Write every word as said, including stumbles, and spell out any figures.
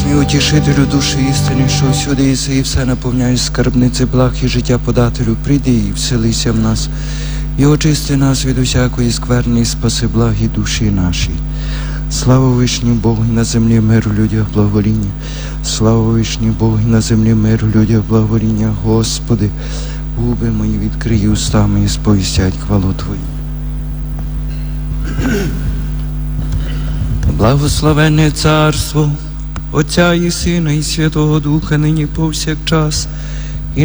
вічний утішителю душі істини, що всюди єси і все наповняєш, скарбниці благ і життя подателю, прийди і вселися в нас, і очисти нас від усякої скверни, і спаси благі душі наші. Слава вишній Богу на землі, миру людях, благовоління. Слава вишній Богу на землі, миру людях, благовоління. Господи, губи мої відкрий, уста мої сповістять хвалу Твою. Благословенне царство Отця і Сина і Святого Духа, нині повсякчас